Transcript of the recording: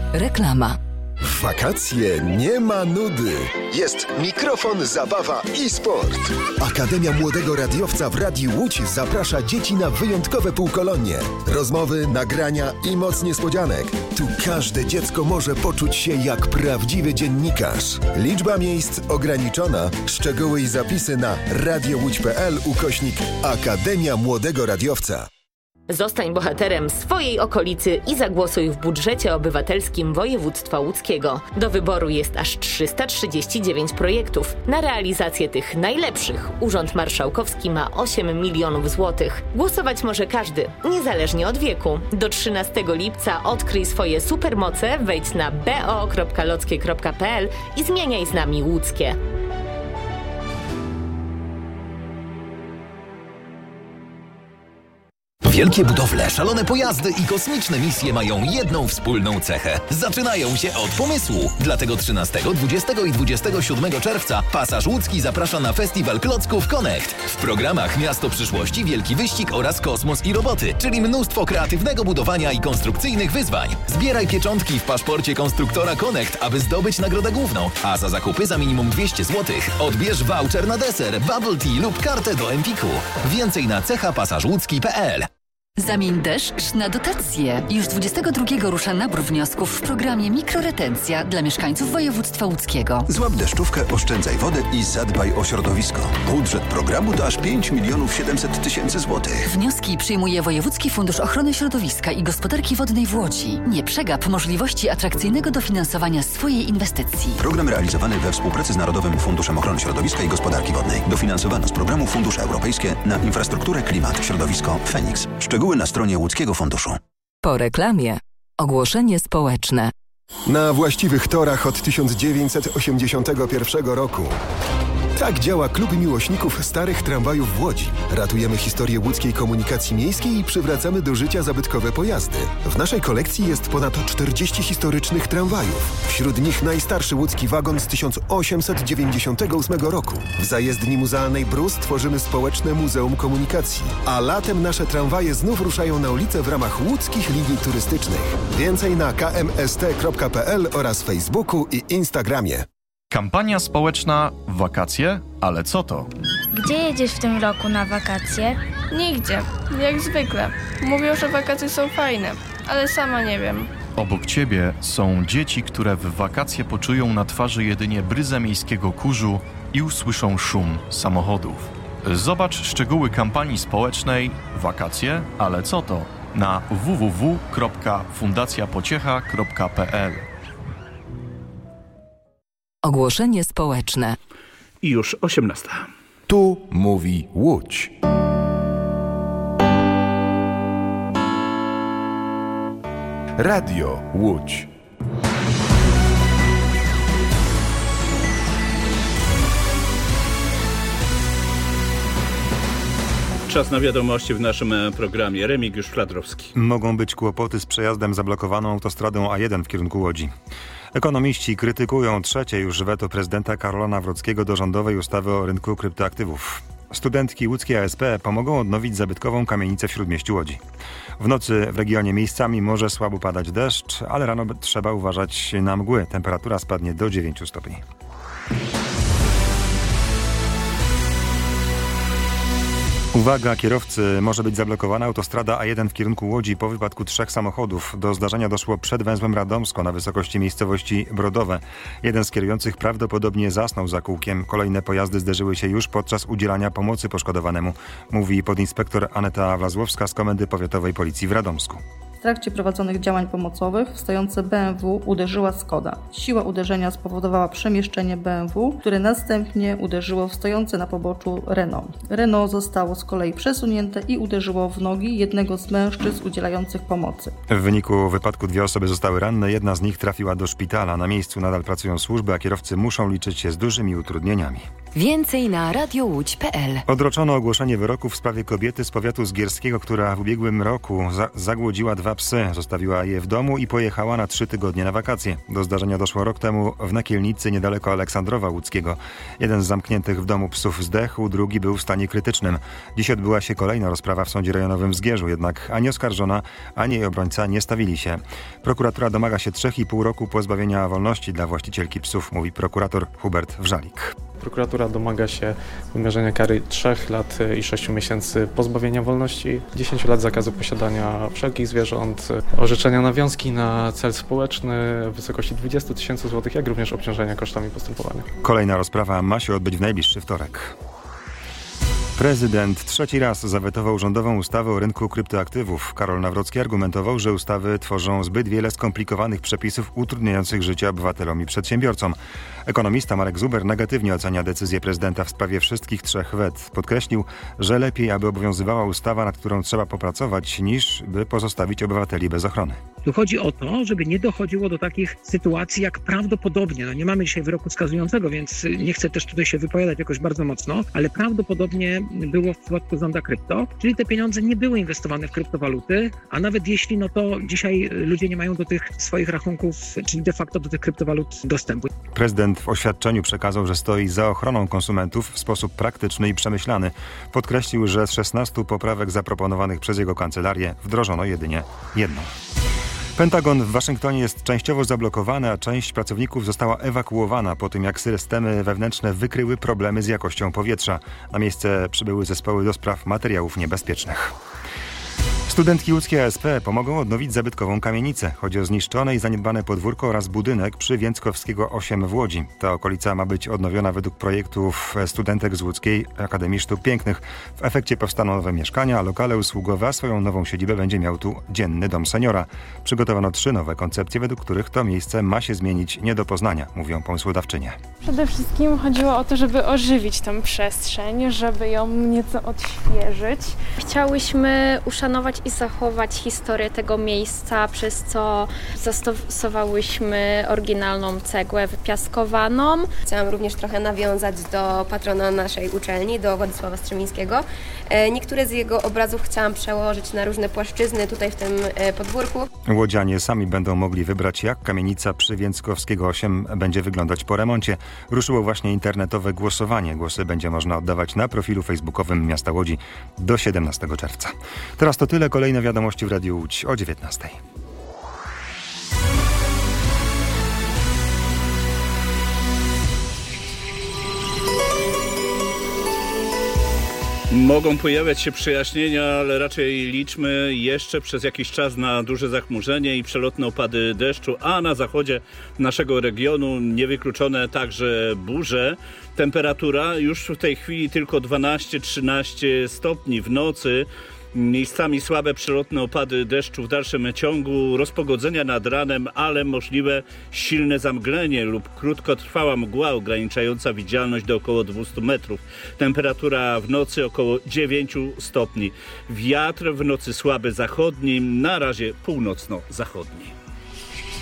Reklama. W wakacje nie ma nudy. Jest mikrofon, zabawa i sport. Akademia Młodego Radiowca w Radiu Łódź zaprasza dzieci na wyjątkowe półkolonie. Rozmowy, nagrania i moc niespodzianek. Tu każde dziecko może poczuć się jak prawdziwy dziennikarz. Liczba miejsc ograniczona. Szczegóły i zapisy na radiołódź.pl/Akademia Młodego Radiowca. Zostań bohaterem swojej okolicy i zagłosuj w budżecie obywatelskim województwa łódzkiego. Do wyboru jest aż 339 projektów. Na realizację tych najlepszych Urząd Marszałkowski ma 8 milionów złotych. Głosować może każdy, niezależnie od wieku. Do 13 lipca odkryj swoje supermoce, wejdź na bo.lockie.pl i zmieniaj z nami łódzkie. Wielkie budowle, szalone pojazdy i kosmiczne misje mają jedną wspólną cechę. Zaczynają się od pomysłu. Dlatego 13, 20 i 27 czerwca Pasaż Łódzki zaprasza na festiwal klocków Connect. W programach Miasto Przyszłości, Wielki Wyścig oraz Kosmos i Roboty, czyli mnóstwo kreatywnego budowania i konstrukcyjnych wyzwań. Zbieraj pieczątki w paszporcie konstruktora Connect, aby zdobyć nagrodę główną, a za zakupy za minimum 200 zł odbierz voucher na deser, bubble tea lub kartę do Empiku. Więcej na cechapasażłódzki.pl. Zamień deszcz na dotacje. Już 22 rusza nabór wniosków w programie Mikroretencja dla mieszkańców województwa łódzkiego. Złap deszczówkę, oszczędzaj wodę i zadbaj o środowisko. Budżet programu to aż 5 700 000 złotych. Wnioski przyjmuje Wojewódzki Fundusz Ochrony Środowiska i Gospodarki Wodnej w Łodzi. Nie przegap możliwości atrakcyjnego dofinansowania swojej inwestycji. Program realizowany we współpracy z Narodowym Funduszem Ochrony Środowiska i Gospodarki Wodnej. Dofinansowano z programu Fundusze Europejskie na infrastrukturę, klimat, środowisko, Feniks. Szczegóły na stronie Łódzkiego Funduszu. Po reklamie ogłoszenie społeczne. Na właściwych torach od 1981 roku. Tak działa Klub Miłośników Starych Tramwajów w Łodzi. Ratujemy historię łódzkiej komunikacji miejskiej i przywracamy do życia zabytkowe pojazdy. W naszej kolekcji jest ponad 40 historycznych tramwajów. Wśród nich najstarszy łódzki wagon z 1898 roku. W zajezdni muzealnej Brus tworzymy społeczne Muzeum Komunikacji. A latem nasze tramwaje znów ruszają na ulicę w ramach łódzkich linii turystycznych. Więcej na kmst.pl oraz Facebooku i Instagramie. Kampania społeczna Wakacje? Ale co to? Gdzie jedziesz w tym roku na wakacje? Nigdzie, jak zwykle. Mówią, że wakacje są fajne, ale sama nie wiem. Obok ciebie są dzieci, które w wakacje poczują na twarzy jedynie bryzę miejskiego kurzu i usłyszą szum samochodów. Zobacz szczegóły kampanii społecznej Wakacje? Ale co to? Na www.fundacjapociecha.pl. Ogłoszenie społeczne. I już 18. Tu mówi Łódź. Radio Łódź. Czas na wiadomości w naszym programie. Remigiusz Fladrowski. Mogą być kłopoty z przejazdem zablokowaną autostradą A1 w kierunku Łodzi. Ekonomiści krytykują trzecie już weto prezydenta Karola Nawrockiego do rządowej ustawy o rynku kryptoaktywów. Studentki łódzkiej ASP pomogą odnowić zabytkową kamienicę w śródmieściu Łodzi. W nocy w regionie miejscami może słabo padać deszcz, ale rano trzeba uważać na mgły. Temperatura spadnie do 9 stopni. Uwaga, kierowcy, może być zablokowana autostrada A1 w kierunku Łodzi po wypadku 3 samochodów. Do zdarzenia doszło przed węzłem Radomsko na wysokości miejscowości Brodowe. Jeden z kierujących prawdopodobnie zasnął za kółkiem. Kolejne pojazdy zderzyły się już podczas udzielania pomocy poszkodowanemu, mówi podinspektor Aneta Wlazłowska z Komendy Powiatowej Policji w Radomsku. W trakcie prowadzonych działań pomocowych w stojące BMW uderzyła Skoda. Siła uderzenia spowodowała przemieszczenie BMW, które następnie uderzyło w stojące na poboczu Renault. Renault zostało z kolei przesunięte i uderzyło w nogi jednego z mężczyzn udzielających pomocy. W wyniku wypadku 2 osoby zostały ranne, jedna z nich trafiła do szpitala. Na miejscu nadal pracują służby, a kierowcy muszą liczyć się z dużymi utrudnieniami. Więcej na radiołódź.pl. Odroczono ogłoszenie wyroku w sprawie kobiety z powiatu zgierskiego, która w ubiegłym roku zagłodziła 2 psy. Zostawiła je w domu i pojechała na 3 tygodnie na wakacje. Do zdarzenia doszło rok temu w Nakielnicy, niedaleko Aleksandrowa Łódzkiego. Jeden z zamkniętych w domu psów zdechł, drugi był w stanie krytycznym. Dziś odbyła się kolejna rozprawa w Sądzie Rejonowym w Zgierzu, jednak ani oskarżona, ani jej obrońca nie stawili się. Prokuratura domaga się 3,5 roku pozbawienia wolności dla właścicielki psów, mówi prokurator Hubert Wrzalik. Prokuratura domaga się wymierzenia kary 3 lat i 6 miesięcy pozbawienia wolności, 10 lat zakazu posiadania wszelkich zwierząt, orzeczenia nawiązki na cel społeczny w wysokości 20 000 złotych, jak również obciążenia kosztami postępowania. Kolejna rozprawa ma się odbyć w najbliższy wtorek. Prezydent 3. raz zawetował rządową ustawę o rynku kryptoaktywów. Karol Nawrocki argumentował, że ustawy tworzą zbyt wiele skomplikowanych przepisów utrudniających życie obywatelom i przedsiębiorcom. Ekonomista Marek Zuber negatywnie ocenia decyzję prezydenta w sprawie wszystkich 3 wet. Podkreślił, że lepiej, aby obowiązywała ustawa, nad którą trzeba popracować, niż by pozostawić obywateli bez ochrony. Tu chodzi o to, żeby nie dochodziło do takich sytuacji, jak prawdopodobnie, nie mamy dzisiaj wyroku skazującego, więc nie chcę też tutaj się wypowiadać jakoś bardzo mocno, ale prawdopodobnie było w przypadku zonda krypto, czyli te pieniądze nie były inwestowane w kryptowaluty, a nawet jeśli, no to dzisiaj ludzie nie mają do tych swoich rachunków, czyli de facto do tych kryptowalut dostępu. Prezydent w oświadczeniu przekazał, że stoi za ochroną konsumentów w sposób praktyczny i przemyślany. Podkreślił, że z 16 poprawek zaproponowanych przez jego kancelarię wdrożono jedynie 1. Pentagon w Waszyngtonie jest częściowo zablokowany, a część pracowników została ewakuowana po tym, jak systemy wewnętrzne wykryły problemy z jakością powietrza. Na miejsce przybyły zespoły do spraw materiałów niebezpiecznych. Studentki łódzkie ASP pomogą odnowić zabytkową kamienicę. Chodzi o zniszczone i zaniedbane podwórko oraz budynek przy Więckowskiego 8 w Łodzi. Ta okolica ma być odnowiona według projektów studentek z Łódzkiej Akademii Sztuk Pięknych. W efekcie powstaną nowe mieszkania, a lokale usługowe, a swoją nową siedzibę będzie miał tu dzienny dom seniora. Przygotowano 3 nowe koncepcje, według których to miejsce ma się zmienić nie do poznania, mówią pomysłodawczynie. Przede wszystkim chodziło o to, żeby ożywić tę przestrzeń, żeby ją nieco odświeżyć. Chciałyśmy uszanować i zachować historię tego miejsca, przez co zastosowałyśmy oryginalną cegłę wypiaskowaną. Chciałam również trochę nawiązać do patrona naszej uczelni, do Władysława Strzemińskiego. Niektóre z jego obrazów chciałam przełożyć na różne płaszczyzny tutaj w tym podwórku. Łodzianie sami będą mogli wybrać, jak kamienica przy Więckowskiego 8 będzie wyglądać po remoncie. Ruszyło właśnie internetowe głosowanie. Głosy będzie można oddawać na profilu facebookowym Miasta Łodzi do 17 czerwca. Teraz to tyle. Kolejne wiadomości w Radiu Łódź o 19. Mogą pojawiać się przejaśnienia, ale raczej liczmy jeszcze przez jakiś czas na duże zachmurzenie i przelotne opady deszczu, a na zachodzie naszego regionu niewykluczone także burze. Temperatura już w tej chwili tylko 12-13 stopni w nocy. Miejscami słabe przelotne opady deszczu w dalszym ciągu, rozpogodzenia nad ranem, ale możliwe silne zamglenie lub krótkotrwała mgła ograniczająca widzialność do około 200 metrów. Temperatura w nocy około 9 stopni. Wiatr w nocy słaby zachodni, na razie północno-zachodni.